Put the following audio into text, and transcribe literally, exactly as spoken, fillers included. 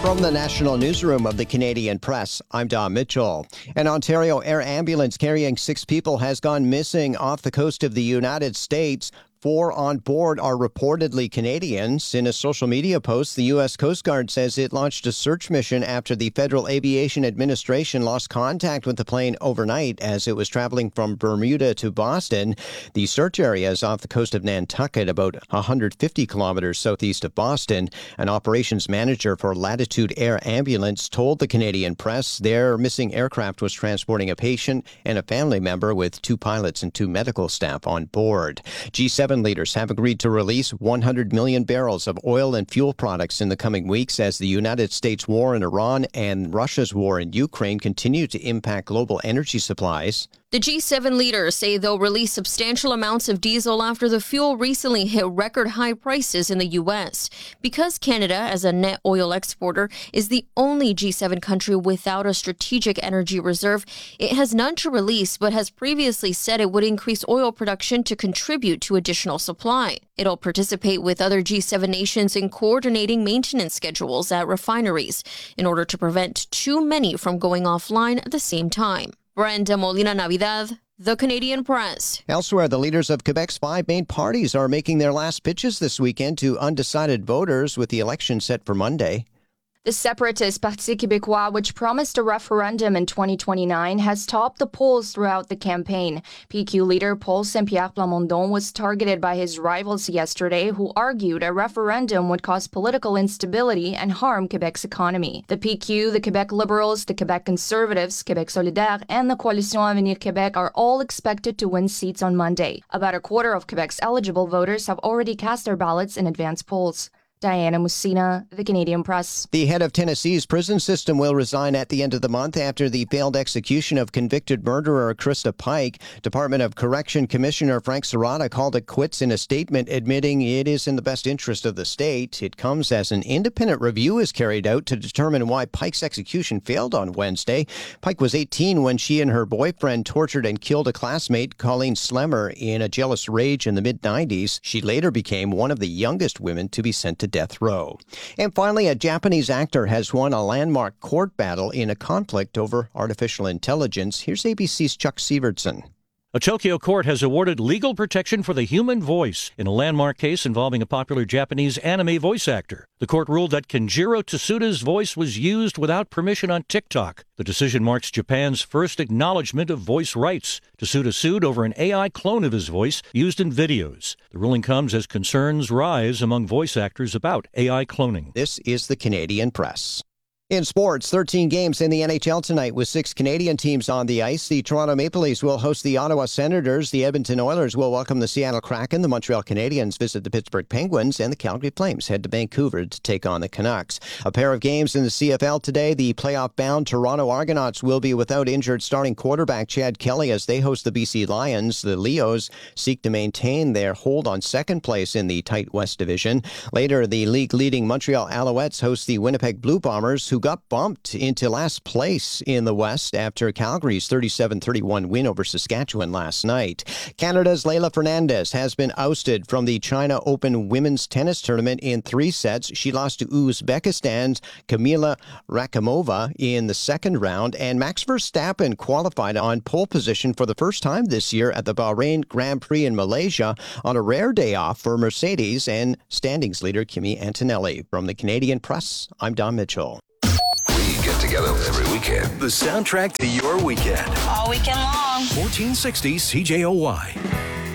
From the National Newsroom of the Canadian Press, I'm Don Mitchell. An Ontario air ambulance carrying six people has gone missing off the coast of the United States. Four on board are reportedly Canadians. In a social media post, the U S Coast Guard says it launched a search mission after the Federal Aviation Administration lost contact with the plane overnight as it was traveling from Bermuda to Boston. The search area is off the coast of Nantucket, about one hundred fifty kilometers southeast of Boston. An operations manager for Latitude Air Ambulance told the Canadian Press their missing aircraft was transporting a patient and a family member with two pilots and two medical staff on board. G seven leaders have agreed to release one hundred million barrels of oil and fuel products in the coming weeks as the United States war in Iran and Russia's war in Ukraine continue to impact global energy supplies. The G seven leaders say they'll release substantial amounts of diesel after the fuel recently hit record high prices in the U S. Because Canada, as a net oil exporter, is the only G seven country without a strategic energy reserve, it has none to release but has previously said it would increase oil production to contribute to additional supply. It'll participate with other G seven nations in coordinating maintenance schedules at refineries in order to prevent too many from going offline at the same time. Brenda Molina Navidad, The Canadian Press. Elsewhere, the leaders of Quebec's five main parties are making their last pitches this weekend to undecided voters with the election set for Monday. The separatist Parti Québécois, which promised a referendum in twenty twenty-nine, has topped the polls throughout the campaign. P Q leader Paul Saint-Pierre Plamondon was targeted by his rivals yesterday, who argued a referendum would cause political instability and harm Quebec's economy. The P Q, the Quebec Liberals, the Quebec Conservatives, Québec Solidaire, and the Coalition Avenir Québec are all expected to win seats on Monday. About a quarter of Quebec's eligible voters have already cast their ballots in advance polls. Diana Musina, The Canadian Press. The head of Tennessee's prison system will resign at the end of the month after the failed execution of convicted murderer Krista Pike. Department of Correction Commissioner Frank Serrata called it quits in a statement, admitting it is in the best interest of the state. It comes as an independent review is carried out to determine why Pike's execution failed on Wednesday. Pike was eighteen when she and her boyfriend tortured and killed a classmate, Colleen Slemmer, in a jealous rage in the mid nineties. She later became one of the youngest women to be sent to death row. And finally, a Japanese actor has won a landmark court battle in a conflict over artificial intelligence. Here's A B C's Chuck Sievertson. A Tokyo court has awarded legal protection for the human voice in a landmark case involving a popular Japanese anime voice actor. The court ruled that Kenjiro Tsuda's voice was used without permission on TikTok. The decision marks Japan's first acknowledgement of voice rights. Tsuda sued over an A I clone of his voice used in videos. The ruling comes as concerns rise among voice actors about A I cloning. This is the Canadian Press. In sports, thirteen games in the N H L tonight with six Canadian teams on the ice. The Toronto Maple Leafs will host the Ottawa Senators. The Edmonton Oilers will welcome the Seattle Kraken. The Montreal Canadiens visit the Pittsburgh Penguins. And the Calgary Flames head to Vancouver to take on the Canucks. A pair of games in the C F L today. The playoff-bound Toronto Argonauts will be without injured starting quarterback Chad Kelly as they host the B C Lions. The Leos seek to maintain their hold on second place in the tight West Division. Later, the league-leading Montreal Alouettes host the Winnipeg Blue Bombers, who got bumped into last place in the West after Calgary's thirty-seven thirty-one win over Saskatchewan last night. Canada's Leylah Fernandez has been ousted from the China Open women's tennis tournament in three sets. She lost to Uzbekistan's Kamila Rakimova in the second round, and Max Verstappen qualified on pole position for the first time this year at the Bahrain Grand Prix in Malaysia on a rare day off for Mercedes and standings leader Kimi Antonelli. From the Canadian Press, I'm Don Mitchell. Get together every weekend. The soundtrack to your weekend. All weekend long. fourteen sixty C J O Y.